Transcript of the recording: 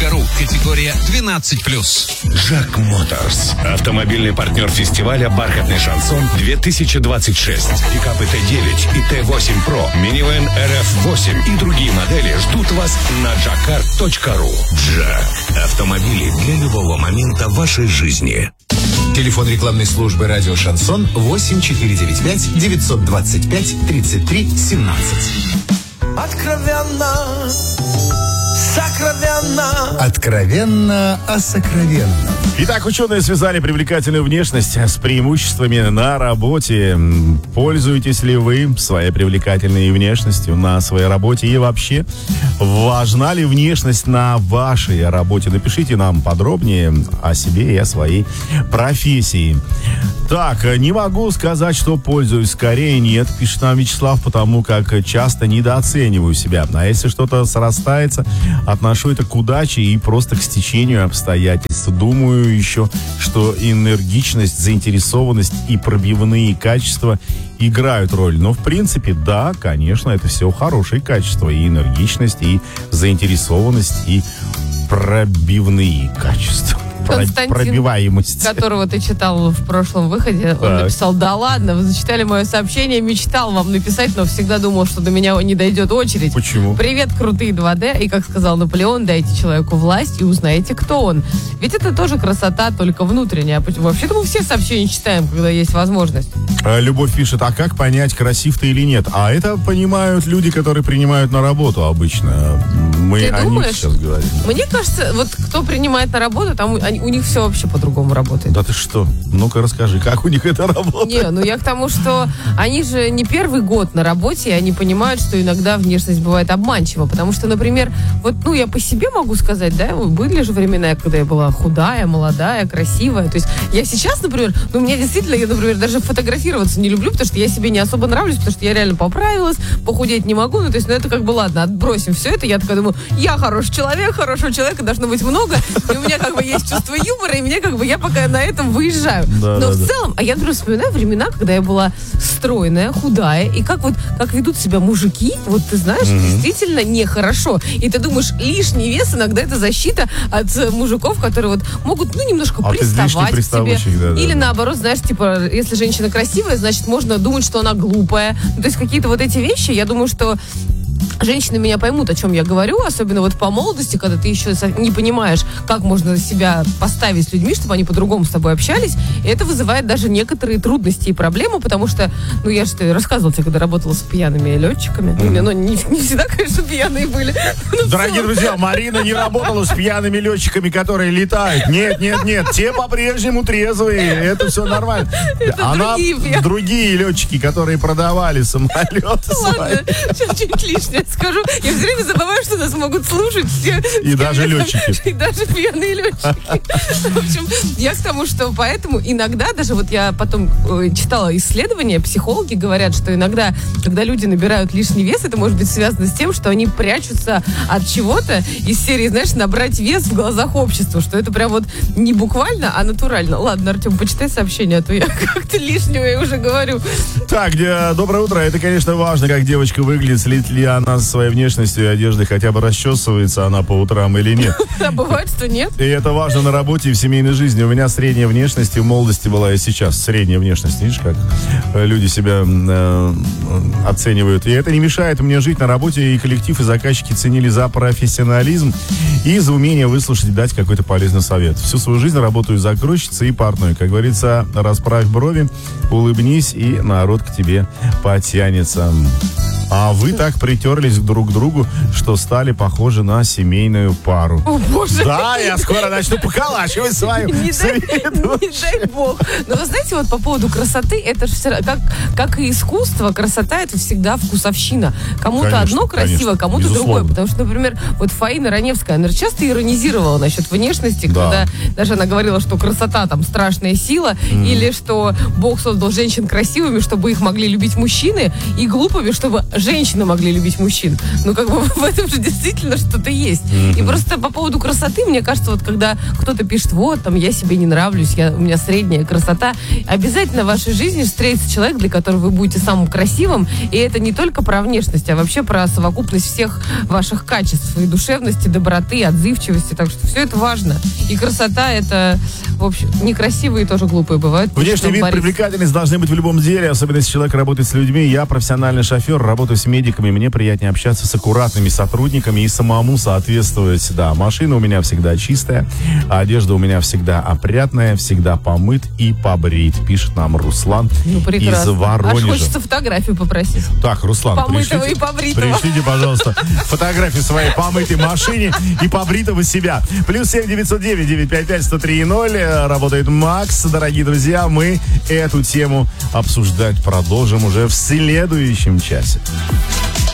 jak.ru. Категория 12+. Джак Моторс. Автомобильный партнер фестиваля «Бархатный шансон 2026». Пикапы Т9 и Т8 Pro, минивэн РФ8 и другие модели ждут вас на jakar.ru. Джак. Автомобили для любого момента вашей жизни. Телефон рекламной службы «Радио Шансон» 8495-925-33-17. Откровенно, сокровенно. Откровенно о сокровенном. Итак, ученые связали привлекательную внешность с преимуществами на работе. Пользуетесь ли вы своей привлекательной внешностью на своей работе? И вообще, важна ли внешность на вашей работе? Напишите нам подробнее о себе и о своей профессии. Так, не могу сказать, что пользуюсь. Скорее нет, пишет нам Вячеслав, потому как часто недооцениваю себя. А если что-то срастается, отношу это к удаче и просто к стечению обстоятельств. Думаю еще, что энергичность, заинтересованность и пробивные качества играют роль. Но в принципе, да, конечно, это все хорошие качества. И энергичность, и заинтересованность, и пробивные качества. Константин, пробиваемость, которого ты читал в прошлом выходе, он написал: да ладно, вы зачитали мое сообщение, мечтал вам написать, но всегда думал, что до меня не дойдет очередь. Почему? Привет, крутые 2D, и как сказал Наполеон, дайте человеку власть и узнаете, кто он. Ведь это тоже красота, только внутренняя. Вообще-то мы все сообщения читаем, когда есть возможность. Любовь пишет: а как понять, красив ты или нет? А это понимают люди, которые принимают на работу обычно. Мы ты о думаешь? них сейчас говорим. Мне кажется, вот кто принимает на работу, там у них все вообще по-другому работает. Да ты что? Ну-ка расскажи, как у них это работает? Не, ну я к тому, что они же не первый год на работе, и они понимают, что иногда внешность бывает обманчива. Потому что, например, вот, ну, я по себе могу сказать, да, были же времена, когда я была худая, молодая, красивая. То есть я сейчас, например, ну, у меня действительно, я, например, даже фотографироваться не люблю, потому что я себе не особо нравлюсь, потому что я реально поправилась, похудеть не могу. Ну, то есть, ну, это как бы, ладно, отбросим все это. Я такая думаю, я хороший человек, хорошего человека должно быть много, и у меня как бы есть чувство юмора, и мне как бы, я пока на этом выезжаю. Да, но да, в целом, а я, например, вспоминаю времена, когда я была стройная, худая, и как ведут себя мужики, вот ты знаешь, действительно нехорошо. И ты думаешь, лишний вес иногда это защита от мужиков, которые вот могут, ну, немножко приставать к тебе. Да, или да. наоборот, знаешь, типа, если женщина красивая, значит, можно думать, что она глупая. Ну, то есть какие-то вот эти вещи, я думаю, что женщины меня поймут, о чем я говорю, особенно вот по молодости, когда ты еще не понимаешь, как можно себя поставить с людьми, чтобы они по-другому с тобой общались. И это вызывает даже некоторые трудности и проблемы, потому что, ну, я же рассказывала тебе, когда работала с пьяными летчиками. Ну, не всегда, конечно, пьяные были. Дорогие друзья, Марина не работала с пьяными летчиками, которые летают. Нет, те по-прежнему трезвые. Это все нормально. Она другие летчики, которые продавали самолеты. Ладно, сейчас чуть лишнее скажу. Я все время забываю, что нас могут слушать все. И даже летчики. И даже пьяные летчики. В общем, я к тому, что поэтому иногда, даже вот я потом читала исследования, психологи говорят, что иногда, когда люди набирают лишний вес, это может быть связано с тем, что они прячутся от чего-то из серии, знаешь, набрать вес в глазах общества, что это прям вот не буквально, а натурально. Ладно, Артем, почитай сообщение, а то я как-то лишнего я уже говорю. Так, доброе утро. Это, конечно, важно, как девочка выглядит, следит ли она за своей внешностью и одеждой, хотя бы расчесывается она по утрам или нет. А бывает, что нет. И это важно на работе и в семейной жизни. У меня средняя внешность и в молодости была, и сейчас средняя внешность. Видишь, как люди себя оценивают. И это не мешает мне жить на работе, и коллектив, и заказчики ценили за профессионализм и за умение выслушать и дать какой-то полезный совет. Всю свою жизнь работаю закройщицей и портной. Как говорится, расправь брови, улыбнись, и народ к тебе потянется. А вы так притерлись друг к другу, что стали похожи на семейную пару. О, Боже! Да, я скоро начну поколачивать свою Не дай бог. Но вы знаете, вот по поводу красоты, это же все как и искусство, красота — это всегда вкусовщина. Кому-то одно красиво, кому-то другое. Потому что, например, вот Фаина Раневская, она часто иронизировала насчет внешности, когда даже она говорила, что красота там страшная сила, или что Бог создал женщин красивыми, чтобы их могли любить мужчины, и глупыми, чтобы женщины могли любить мужчин. Ну, как бы в этом же действительно что-то есть. И просто по поводу красоты, мне кажется, вот когда кто-то пишет, вот, там, я себе не нравлюсь, у меня средняя красота, обязательно в вашей жизни встретится человек, для которого вы будете самым красивым, и это не только про внешность, а вообще про совокупность всех ваших качеств, и душевности, доброты, отзывчивости, так что все это важно. И красота, это, в общем, некрасивые тоже глупые бывают. Внешний вид, привлекательность должны быть в любом деле, особенно если человек работает с людьми. Я профессиональный шофер, работаю с медиками, мне приятнее общаться с аккуратными сотрудниками и самому соответствовать. Да, машина у меня всегда чистая, а одежда у меня всегда опрятная, всегда помыт и побрит, пишет нам Руслан из Воронежа. Аж хочется фотографию попросить. Так, Руслан, помытого и побритого. Пришлите, пожалуйста, фотографию своей помытой машине и побритого себя. +7 909 955 103 0. Работает Макс. Дорогие друзья, мы эту тему обсуждать продолжим уже в следующем часе.